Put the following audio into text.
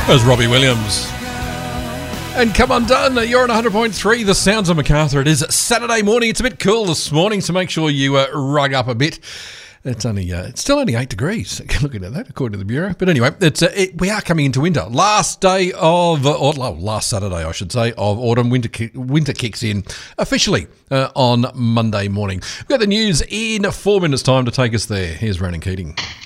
There's Robbie Williams. And come undone, you're on 100.3, the sounds of Macarthur. It is Saturday morning. It's a bit cool this morning, so make sure you rug up a bit. It's still only 8 degrees. Looking at that, according to the Bureau. But anyway, we are coming into winter. Last Saturday, I should say, of autumn. Winter kicks in officially on Monday morning. We've got the news in 4 minutes' time to take us there. Here's Ronan Keating.